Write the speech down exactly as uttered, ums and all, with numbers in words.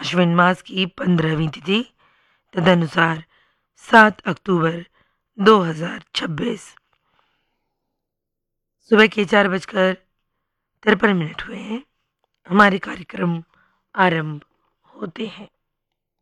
अश्विन मास की पंद्रहवीं तिथि, तदनुसार सात अक्टूबर दो हज़ार छब्बीस। सुबह के चार बजकर तिरपन मिनट हुए हैं। हमारे कार्यक्रम आरंभ होते हैं।